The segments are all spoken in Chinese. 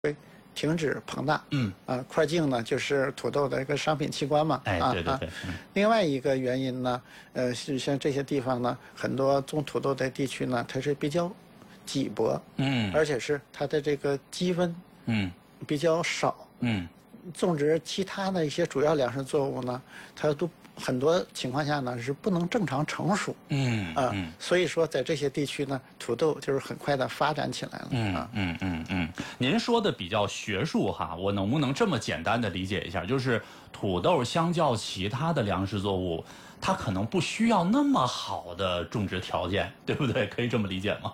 停止膨大。块茎呢就是土豆的一个商品器官嘛。 对。 另外一个原因呢，是像这些地方呢，很多种土豆的地区呢，它是比较瘠薄，而且是它的这个积温，比较少，种植其他的一些主要粮食作物呢，它都很多情况下呢是不能正常成熟，所以说在这些地区呢，土豆就是很快的发展起来了。 您说的比较学术哈，我能不能这么简单的理解一下？就是土豆相较其他的粮食作物，它可能不需要那么好的种植条件，对不对？可以这么理解吗？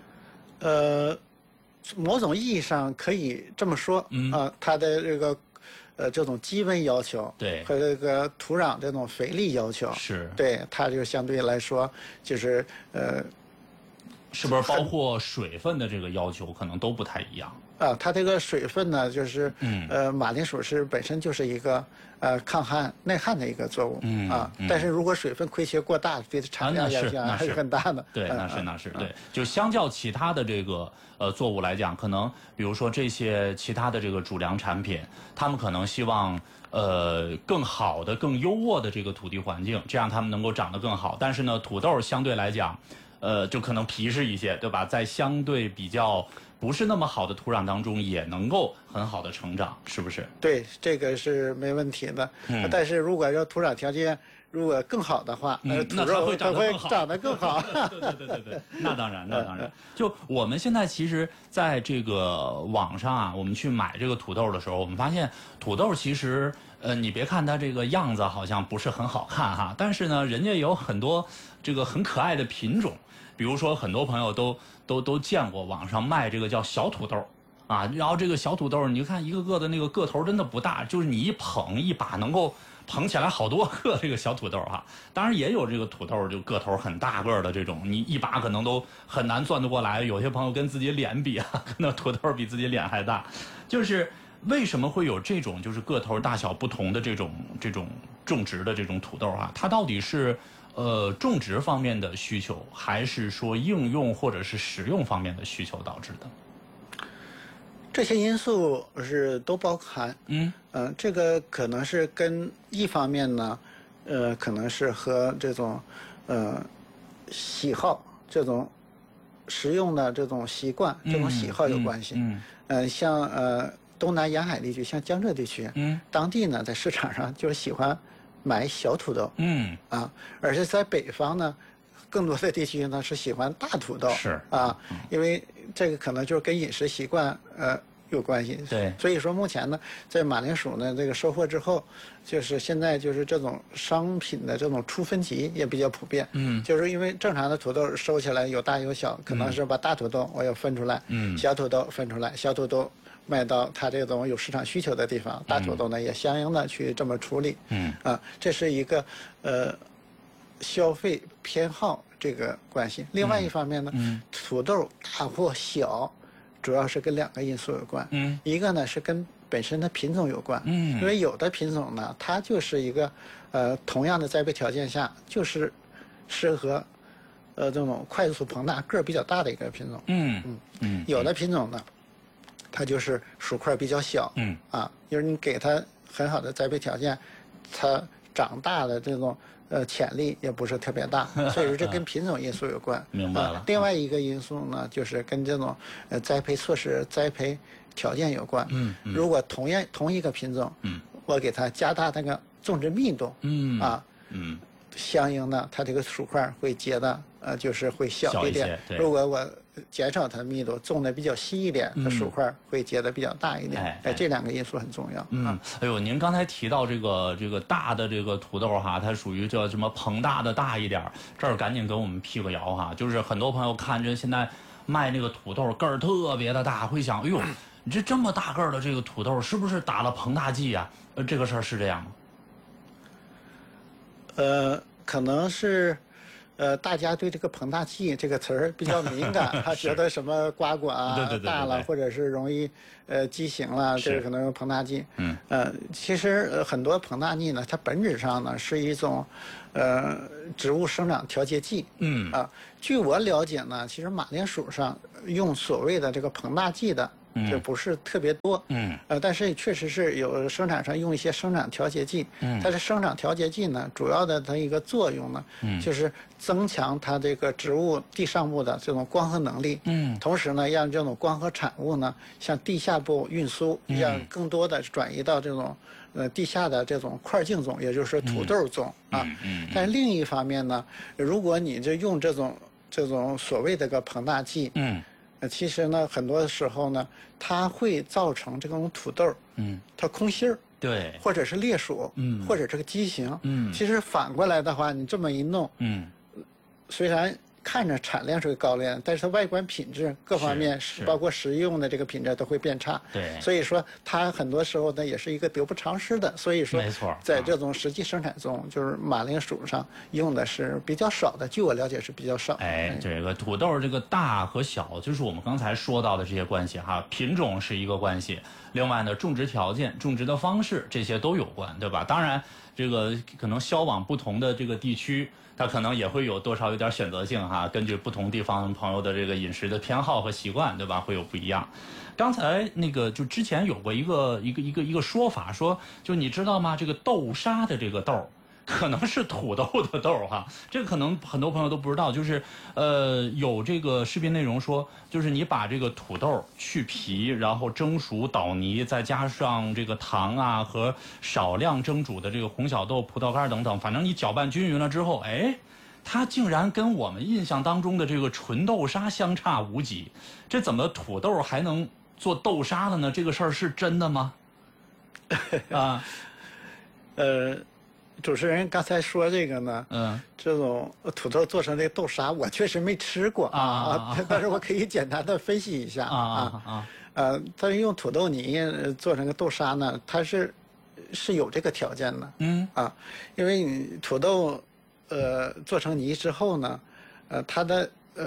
某种意义上可以这么说。它的这个这种基温要求， 对， 和这个土壤这种肥力要求， 是对它就相对来说就是是不是包括水分的这个要求可能都不太一样？ 它这个水分呢，就是马铃薯是本身就是一个抗旱耐旱的一个作物，但是如果水分亏缺过大，对产量影响还是很大的。 对，那是对。就相较其他的这个作物来讲，可能比如说这些其他的这个主粮产品，他们可能希望更好的、更优渥的这个土地环境，这样他们能够长得更好。但是呢，土豆相对来讲，就可能皮实一些，对吧？在相对比较不是那么好的土壤当中，也能够很好的成长，是不是？ 对，这个是没问题的。但是如果要土壤条件如果更好的话，土豆它会长得更好。 对，那当然。就我们现在其实在这个网上啊，我们去买这个土豆的时候，我们发现土豆其实你别看它这个样子好像不是很好看哈，但是呢，人家有很多这个很可爱的品种。比如说，很多朋友都见过网上卖这个叫小土豆啊，然后这个小土豆，你看一个个的那个个头真的不大，就是你一捧一把能够捧起来好多个这个小土豆哈。当然也有这个土豆就个头很大个的这种，你一把可能都很难攥得过来。有些朋友跟自己脸比啊，那土豆比自己脸还大。就是为什么会有这种就是个头大小不同的这种种植的这种土豆啊？它到底是种植方面的需求，还是说应用或者是食用方面的需求导致的？ 这些因素是都包含。这个可能是跟一方面呢，可能是和这种喜好、这种食用的这种习惯、这种喜好有关系。像东南沿海地区，像江浙地区，当地呢在市场上就是喜欢买小土豆，而且在北方呢，更多的地区呢是喜欢大土豆，因为这个可能就是跟饮食习惯有关系。 对， 所以说目前呢，在马铃薯呢这个收获之后，就是现在就是这种商品的这种出分级也比较普遍。就是因为正常的土豆收起来有大有小，可能是把大土豆我要分出来，小土豆分出来，小土豆卖到它这种有市场需求的地方，大土豆呢也相应的去这么处理。这是一个消费偏好这个关系。另外一方面呢，土豆大或小，主要是跟两个因素有关。一个呢是跟本身的品种有关。因为有的品种呢，它就是一个同样的栽培条件下，就是适合这种快速膨大、个儿比较大的一个品种。有的品种呢，它就是薯块比较小，就是你给它很好的栽培条件，它长大的这种潜力也不是特别大，所以说这跟品种因素有关。 明白了。 另外一个因素呢，就是跟这种栽培措施、栽培条件有关。如果同一个品种，我给它加大那个种植密度，相应的它这个薯块会结的就是会小一点。如果我减少它密度，种的比较稀一点，它薯块会结的比较大一点。这两个因素很重要。 哎呦，您刚才提到这个大的这个土豆哈，它属于叫什么膨大的大一点，这儿赶紧给我们辟个谣哈。就是很多朋友看着现在卖那个土豆个儿特别的大，会想，哎呦，你这么大个儿的这个土豆是不是打了膨大剂啊？这个事儿是这样吗？ 可能是，大家对这个膨大剂这个词儿比较敏感，他觉得什么瓜果大了，或者是容易畸形了，这个可能用膨大剂。其实很多膨大剂呢，它本质上呢是一种植物生长调节剂。据我了解呢，其实马铃薯上用所谓的这个膨大剂的就不是特别多。但是确实是有生产上用一些生长调节剂。它的生长调节剂呢，主要的它一个作用呢，就是增强它这个植物地上部的这种光合能力。同时呢，让这种光合产物呢向地下部运输，让更多的转移到这种地下的这种块茎种，也就是土豆种啊。但另一方面呢，如果你就用这种所谓的个膨大剂，其实呢，很多时候呢，它会造成这种土豆，它空心儿， 对， 或者是裂属，或者这个畸形，其实反过来的话，你这么一弄，虽然看着产量是个高量，但是它外观品质各方面，包括食用的这个品质都会变差。 对， 所以说它很多时候呢也是一个得不偿失的。所以说， 没错， 在这种实际生产中，就是马铃薯上用的是比较少的，据我了解是比较少。 这个土豆这个大和小，就是我们刚才说到的这些关系哈，品种是一个关系，另外呢，种植条件、种植的方式这些都有关，对吧？当然，这个可能销往不同的这个地区。它可能也会有多少有点选择性哈，根据不同地方朋友的这个饮食的偏好和习惯，对吧？会有不一样。刚才那个就之前有过一个说法，说就你知道吗？这个豆沙的这个豆可能是土豆的豆哈，这个可能很多朋友都不知道。就是有这个视频内容说，就是你把这个土豆去皮，然后蒸熟捣泥，再加上这个糖啊和少量蒸煮的这个红小豆、葡萄干等等，反正你搅拌均匀了之后，它竟然跟我们印象当中的这个纯豆沙相差无几。这怎么土豆还能做豆沙了呢？这个事儿是真的吗？啊， 主持人刚才说这个呢，这种土豆做成这个豆沙，我确实没吃过但是我可以简单的分析一下它是用土豆泥做成个豆沙呢，它是有这个条件的，因为你土豆做成泥之后呢，它的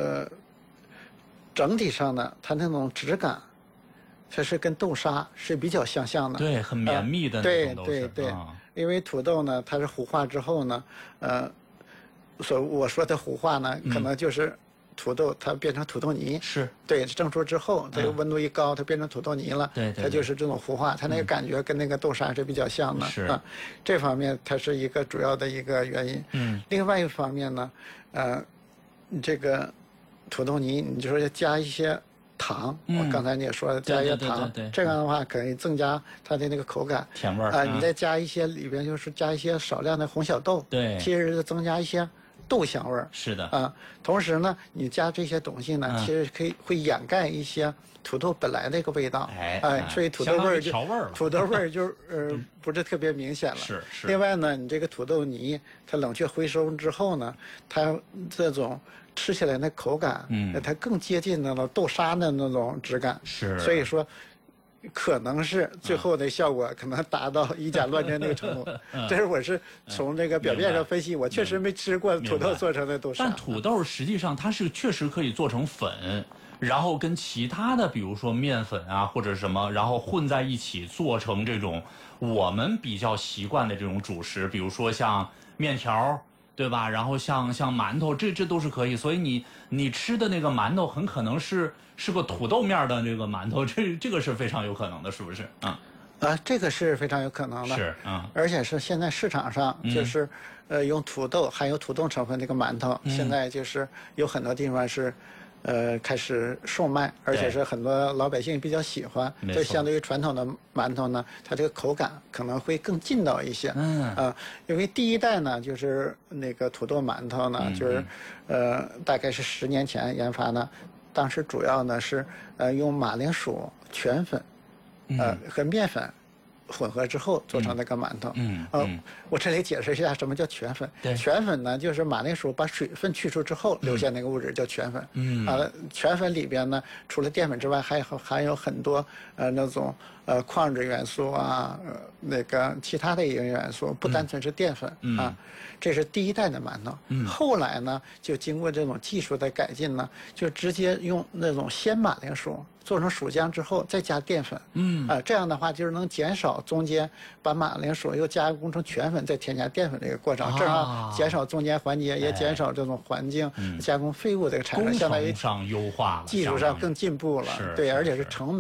整体上呢，它那种质感，它是跟豆沙是比较相像的， 对，很绵密的那种都是， 对。因为土豆呢，它是糊化之后呢，我说的糊化呢，可能就是土豆它变成土豆泥， 是对，蒸熟之后，这个温度一高，它变成土豆泥了， 对， 它就是这种糊化，它那个感觉跟那个豆沙是比较像的， 是这方面它是一个主要的一个原因。另外一方面呢，这个土豆泥，你就说要加一些糖，我刚才你也说了，加一些糖，这样的话可以增加它的那个口感、 甜味儿你再加一些里边就是加一些少量的红小豆， 对， 其实是增加一些豆香味儿。 是的同时呢，你加这些东西呢，其实会掩盖一些土豆本来的一个味道，所以土豆味儿就土豆味儿就不是特别明显了。 是。 另外呢，你这个土豆泥它冷却回收之后呢，它这种吃起来那口感，它更接近那种豆沙的那种质感。 是。 所以说，可能是最后的效果可能达到以假乱真那个程度。这是我是从这个表面上分析，我确实没吃过土豆做成的豆沙。 但土豆实际上它是确实可以做成粉，然后跟其他的比如说面粉啊或者什么，然后混在一起做成这种我们比较习惯的这种主食，比如说像面条，对吧？然后像馒头，这都是可以。所以你吃的那个馒头很可能是个土豆面的这个馒头，这个是非常有可能的，是不是？ 这个是非常有可能的， 是而且是现在市场上就是用土豆含有土豆成分这个馒头，现在就是有很多地方是开始售卖，而且是很多老百姓比较喜欢。这相对于传统的馒头呢，它这个口感可能会更劲道一些。因为第一代呢，就是那个土豆馒头呢，就是大概是10年前研发的，当时主要呢是用马铃薯全粉和面粉混合之后做成那个馒头。我这里解释一下什么叫全粉。全粉呢，就是马铃薯把水分去除之后留下那个物质叫全粉。全粉里边呢，除了淀粉之外，还含有很多那种矿质元素啊，那个其他的营养元素，不单纯是淀粉这是第一代的馒头。后来呢，就经过这种技术的改进呢，就直接用那种鲜马铃薯做成薯浆之后再加淀粉。这样的话就是能减少中间把马铃薯又加工成全粉再添加淀粉这个过程，这样减少中间环节，也减少这种环境加工废物这个产生，相当于上优化了， 技术上更进步了。对，而且是成本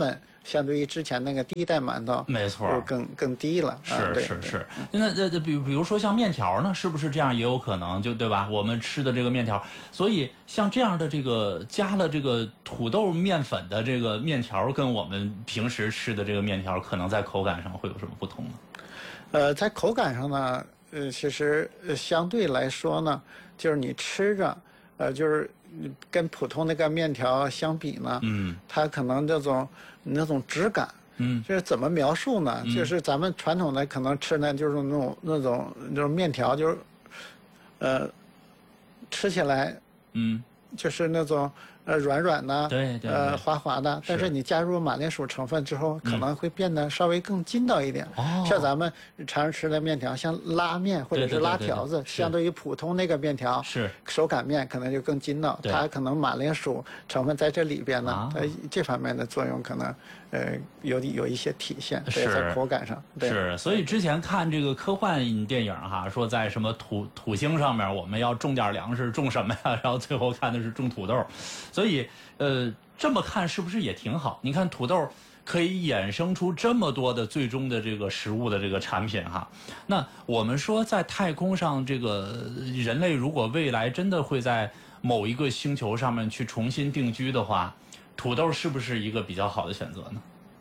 相对于之前那个第一代馒头， 没错， 更低了。 是。那比如说像面条呢，是不是这样也有可能？就对吧？我们吃的这个面条，所以像这样的这个加了这个土豆面粉的这个面条，跟我们平时吃的这个面条，可能在口感上会有什么不同呢？ 在口感上呢，其实相对来说呢，就是你吃着，就是跟普通那个面条相比呢，它可能那种质感，就是怎么描述呢？就是咱们传统的可能吃呢，就是那种面条，就是，吃起来，就是那种软软的， 对， 滑滑的。但是你加入马铃薯成分之后，可能会变得稍微更筋道一点。像咱们常吃的面条，像拉面或者是拉条子，相对于普通那个面条， 是手擀面可能就更筋道。它可能马铃薯成分在这里边呢，这方面的作用可能有一些体现，在口感上。 是，所以之前看这个科幻电影哈，说在什么土星上面我们要种点粮食，种什么呀？然后最后看的是种土豆。所以，这么看是不是也挺好？你看土豆可以衍生出这么多的最终的这个食物的这个产品哈。那我们说在太空上，这个人类如果未来真的会在某一个星球上面去重新定居的话，土豆是不是一个比较好的选择呢？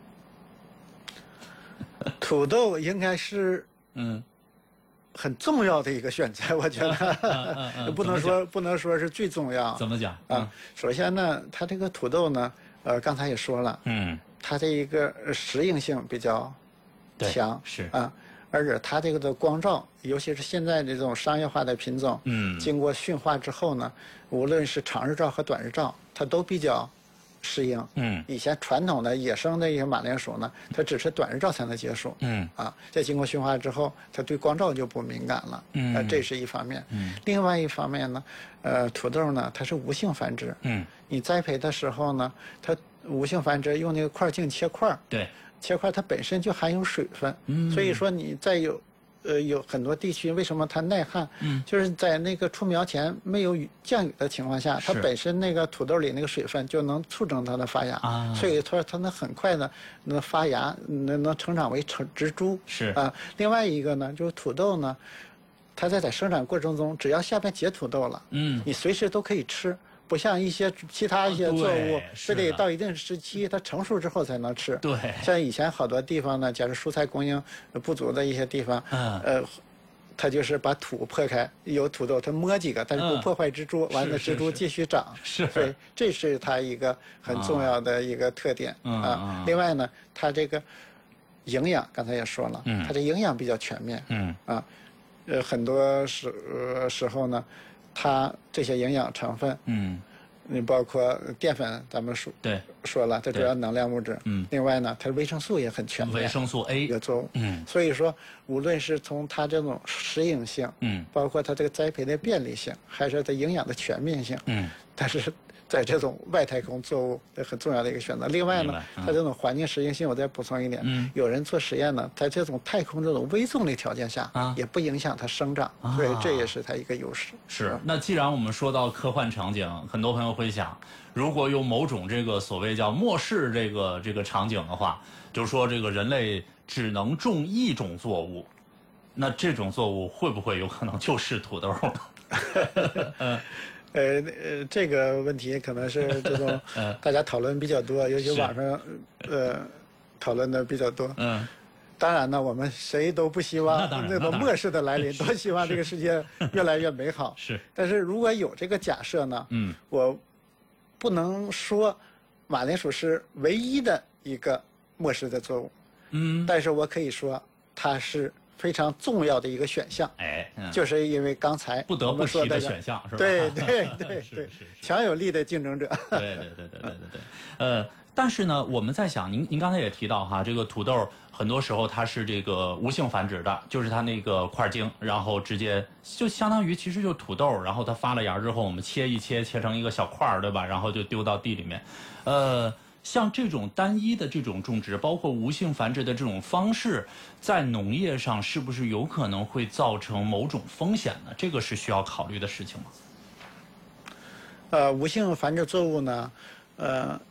土豆应该是很重要的一个选择，我觉得不能说是最重要。 怎么讲啊？首先呢，它这个土豆呢，刚才也说了，它这一个适应性比较强， 是啊，而且它这个的光照，尤其是现在这种商业化的品种，经过驯化之后呢，无论是长日照和短日照，它都比较适应。以前传统的野生的一些马铃薯呢，它只是短日照才能结束。在经过驯化之后，它对光照就不敏感了。这是一方面。另外一方面呢，土豆呢，它是无性繁殖。你栽培的时候呢，它无性繁殖用那个块茎切块。 对。 切块它本身就含有水分。所以说你再有很多地区为什么它耐旱？就是在那个出苗前没有降雨的情况下，它本身那个土豆里那个水分就能促成它的发芽，所以它能很快的能发芽，能成长为植株。 是啊，另外一个呢，就是土豆呢，它在生长过程中，只要下边结土豆了，你随时都可以吃。不像其他一些作物，非得到一定时期它成熟之后才能吃。 对， 像以前好多地方呢，假如蔬菜供应不足的一些地方，它就是把土破开，有土豆，它摸几个，但是不破坏植株，完了植株继续长。所以这是它一个很重要的一个特点啊。另外呢，它这个营养刚才也说了，它的营养比较全面。很多时候呢。它这些营养成分，你包括淀粉，咱们说了，它主要能量物质。另外呢，它维生素也很全面， 维生素 A 的作物。所以说，无论是从它这种适应性，包括它这个栽培的便利性，还是它营养的全面性，它是在这种外太空作物很重要的一个选择。另外呢，它这种环境适应性，我再补充一点，有人做实验呢，在这种太空这种微重力条件下，也不影响它生长，所以这也是它一个优势。 是。那既然我们说到科幻场景，很多朋友会想，如果有某种这个所谓叫末世这个场景的话，就是说这个人类只能种一种作物，那这种作物会不会有可能就是土豆呢？ 这个问题可能是这种大家讨论比较多，尤其网上讨论的比较多。当然呢，我们谁都不希望那种末世的来临，都希望这个世界越来越美好。 是。 但是如果有这个假设呢，我不能说马铃薯是唯一的一个末世的作物。但是我可以说它是非常重要的一个选项，就是因为刚才不得不提的选项，是吧？ 对，强有力的竞争者。 对。但是呢，我们在想，您刚才也提到哈，这个土豆很多时候它是这个无性繁殖的，就是它那个块茎，然后直接就相当于其实就是土豆，然后它发了芽之后，我们切一切，切成一个小块儿，对吧？然后就丢到地里面，像这种单一的这种种植，包括无性繁殖的这种方式，在农业上是不是有可能会造成某种风险呢？这个是需要考虑的事情吗？ 无性繁殖作物呢，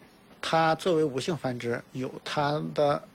它作为无性繁殖有它的